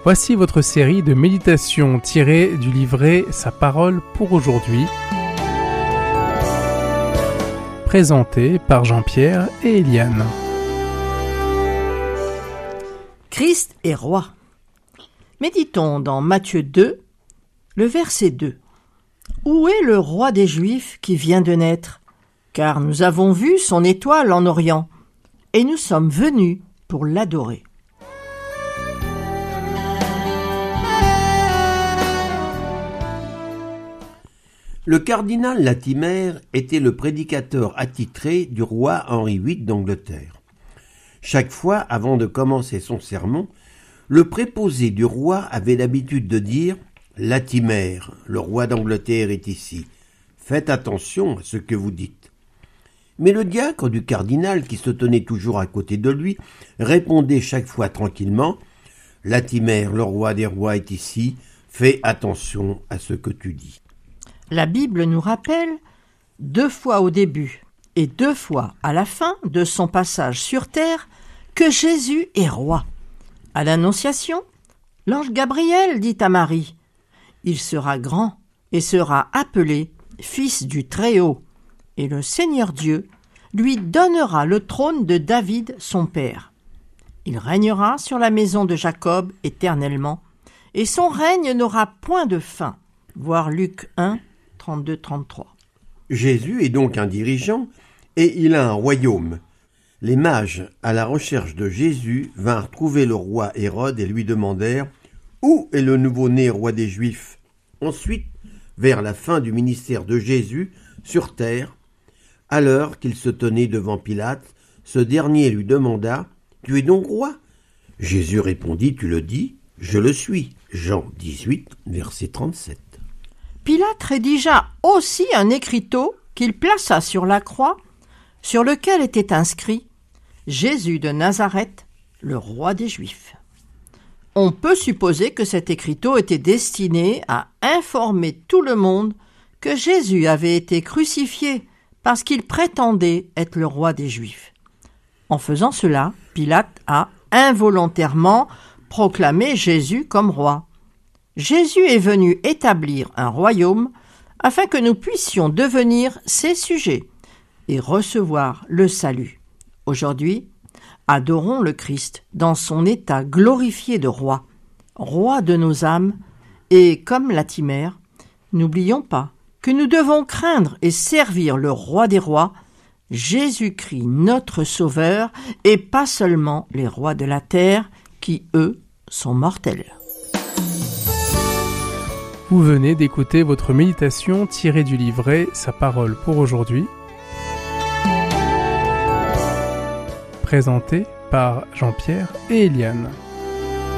Voici votre série de méditations tirées du livret Sa parole pour aujourd'hui, présentée par Jean-Pierre et Eliane. Christ est roi. Méditons dans Matthieu 2, le verset 2. Où est le roi des Juifs qui vient de naître? Car nous avons vu son étoile en Orient, et nous sommes venus pour l'adorer. Le cardinal Latimer était le prédicateur attitré du roi Henri VIII d'Angleterre. Chaque fois, avant de commencer son sermon, le préposé du roi avait l'habitude de dire « Latimer, le roi d'Angleterre est ici. Faites attention à ce que vous dites. » Mais le diacre du cardinal, qui se tenait toujours à côté de lui, répondait chaque fois tranquillement « Latimer, le roi des rois est ici. Fais attention à ce que tu dis. » La Bible nous rappelle 2 fois au début et 2 fois à la fin de son passage sur terre que Jésus est roi. À l'Annonciation, l'ange Gabriel dit à Marie « Il sera grand et sera appelé Fils du Très-Haut, et le Seigneur Dieu lui donnera le trône de David son père. Il régnera sur la maison de Jacob éternellement, et son règne n'aura point de fin. » Voir Luc 1, 32-33. Jésus est donc un dirigeant et il a un royaume. Les mages, à la recherche de Jésus, vinrent trouver le roi Hérode et lui demandèrent « Où est le nouveau-né roi des Juifs ?» Ensuite, vers la fin du ministère de Jésus, sur terre, à l'heure qu'il se tenait devant Pilate, ce dernier lui demanda « Tu es donc roi ?» Jésus répondit « Tu le dis, je le suis. » Jean 18, verset 37. Pilate rédigea aussi un écriteau qu'il plaça sur la croix, sur lequel était inscrit « Jésus de Nazareth, le roi des Juifs ». On peut supposer que cet écriteau était destiné à informer tout le monde que Jésus avait été crucifié parce qu'il prétendait être le roi des Juifs. En faisant cela, Pilate a involontairement proclamé Jésus comme roi. Jésus est venu établir un royaume afin que nous puissions devenir ses sujets et recevoir le salut. Aujourd'hui, adorons le Christ dans son état glorifié de roi, roi de nos âmes, et comme Latimer, n'oublions pas que nous devons craindre et servir le roi des rois, Jésus-Christ notre Sauveur, et pas seulement les rois de la terre qui, eux, sont mortels. Vous venez d'écouter votre méditation tirée du livret Sa parole pour aujourd'hui, présentée par Jean-Pierre et Eliane.